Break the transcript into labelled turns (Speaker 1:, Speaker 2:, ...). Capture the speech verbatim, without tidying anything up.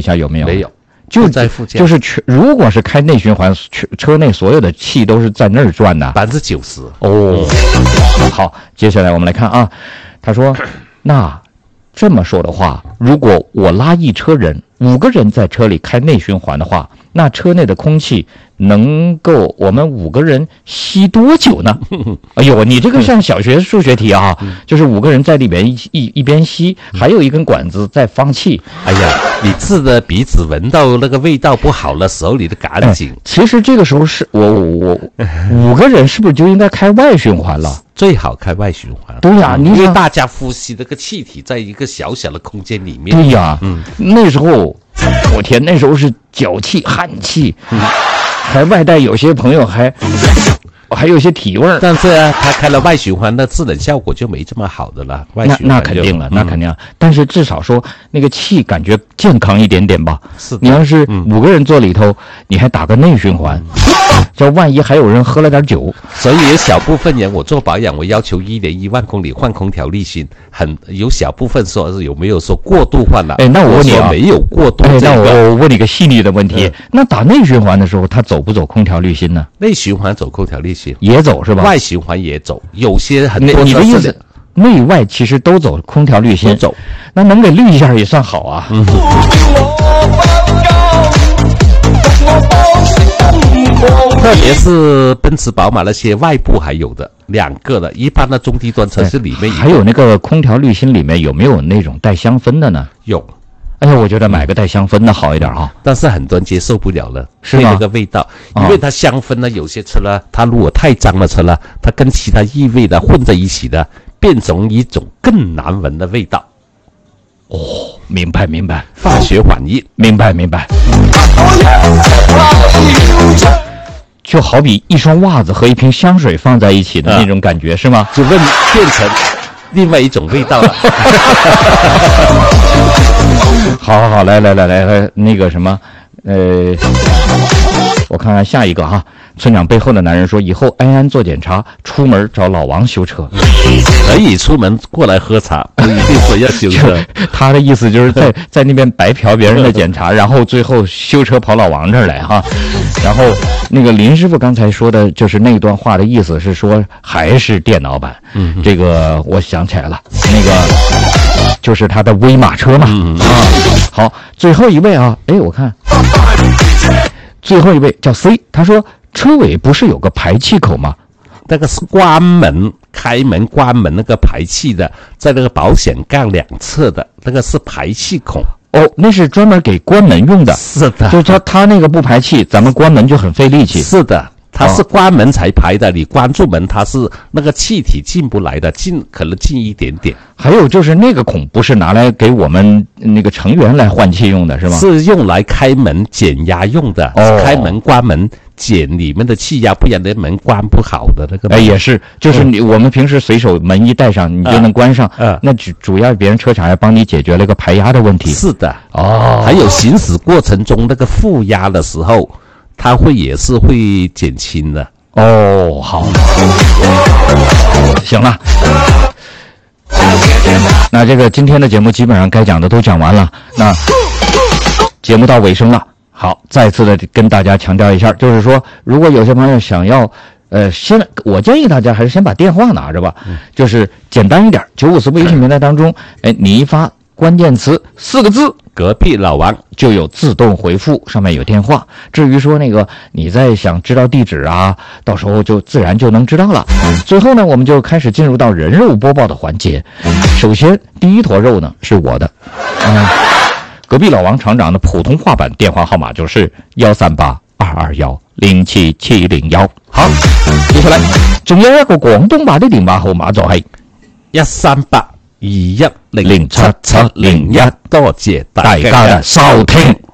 Speaker 1: 下有没有？
Speaker 2: 没有，
Speaker 1: 就
Speaker 2: 在副驾，
Speaker 1: 就是如果是开内循环，车内所有的气都是在那儿转的，
Speaker 2: 百分之九十。
Speaker 1: 哦，好，接下来我们来看啊，他说，那这么说的话，如果我拉一车人，五个人在车里开内循环的话，那车内的空气能够我们五个人吸多久呢？哎呦，你这个像小学数学题啊，就是五个人在里面一一一边吸，还有一根管子在放气。
Speaker 2: 哎呀，你自的鼻子闻到那个味道不好的时候，你就赶紧。
Speaker 1: 哎、其实这个时候是我我五个人是不是就应该开外循环了？
Speaker 2: 最好开外循环。
Speaker 1: 对呀、啊，
Speaker 2: 因为大家呼吸那个气体在一个小小的空间里面。
Speaker 1: 对呀、啊，嗯，那时候我天，那时候是脚气、汗气，嗯、还外带有些朋友还还有一些体味儿。
Speaker 2: 但是啊，他开了外循环，那制冷效果就没这么好的了。外循环
Speaker 1: 那那肯定了，那肯定了。嗯、但是至少说那个气感觉健康一点点吧。
Speaker 2: 是，
Speaker 1: 你要是五个人坐里头，嗯、你还打个内循环。这万一还有人喝了点酒，
Speaker 2: 所以有小部分人，我做保养，我要求一年一万公里换空调滤芯，很有小部分说是有没有说过度换了？
Speaker 1: 哎，那我问你啊，
Speaker 2: 没有过度、这个。
Speaker 1: 哎，那我问你个细腻的问题，嗯、那打内循环的时候，它走不走空调滤芯呢？
Speaker 2: 内循环走空调滤芯
Speaker 1: 也走是吧？
Speaker 2: 外循环也走，有些很多。
Speaker 1: 你的意思，内外其实都走空调滤芯，
Speaker 2: 都走，
Speaker 1: 那能给滤一下也算好啊。嗯。
Speaker 2: 特别是奔驰、宝马那些外部还有的两个的，一般的中低端车是里面、哎、
Speaker 1: 还有那个空调滤芯里面有没有那种带香氛的呢？
Speaker 2: 有。
Speaker 1: 哎呀，我觉得买个带香氛的好一点哈、啊，
Speaker 2: 但是很多人接受不了了，
Speaker 1: 是吗？
Speaker 2: 那个味道，因为它香氛呢，有些车呢，它如果太脏的车呢，它跟其他异味的混在一起的，变成一种更难闻的味道。
Speaker 1: 哦，明白明白，
Speaker 2: 化学反应，
Speaker 1: 明白明白。就好比一双袜子和一瓶香水放在一起的那种感觉、啊、是吗？
Speaker 2: 就问变成另外一种味道了。
Speaker 1: 好好好，来来来来，那个什么，呃，我看看下一个哈。村长背后的男人说：“以后安安做检查，出门找老王修车。”
Speaker 2: 可以出门过来喝茶，不一定说要修车。
Speaker 1: 他的意思就是在在那边白嫖别人的检查，然后最后修车跑老王这儿来哈。然后那个林师傅刚才说的就是那段话的意思是说还是电脑版。嗯，这个我想起来了，那个就是他的威马车嘛。嗯啊，好，最后一位啊，哎，我看最后一位叫 C， 他说。车尾不是有个排气口吗？
Speaker 2: 那个是关门、开门、关门那个排气的，在那个保险杠两侧的那个是排气孔。
Speaker 1: 哦，那是专门给关门用的。
Speaker 2: 是的，
Speaker 1: 就是他他那个不排气，咱们关门就很费力气。
Speaker 2: 是的，它是关门才排的，哦、你关住门，它是那个气体进不来的，进可能进一点点。
Speaker 1: 还有就是那个孔不是拿来给我们那个成员来换气用的，是吗？
Speaker 2: 是用来开门减压用的，哦、开门关门。减里面的气压，不然那门关不好的那个。
Speaker 1: 哎，也是，就是你、嗯、我们平时随手门一带上，你就能关上。嗯，那主主要别人车厂还帮你解决了个排压的问题。
Speaker 2: 是的，
Speaker 1: 哦，
Speaker 2: 还有行驶过程中那个负压的时候，它会也是会减轻的。
Speaker 1: 哦，好，行了。那这个今天的节目基本上该讲的都讲完了，那节目到尾声了。好，再次的跟大家强调一下，就是说，如果有些朋友想要，呃，先，我建议大家还是先把电话拿着吧，嗯、就是简单一点，九五四微信平台当中，哎，你一发关键词四个字，
Speaker 2: 隔壁老王
Speaker 1: 就有自动回复，上面有电话。至于说那个你再想知道地址啊，到时候就自然就能知道了。嗯、最后呢，我们就开始进入到人肉播报的环节。首先，第一坨肉呢是我的，嗯。隔壁老王厂长的普通话版电话号码就是幺三八二二幺零七七零幺。好，接下來仲有一個廣東話的電話號碼就係
Speaker 2: 一三八二一零七七零一。多謝大家嘅收聽。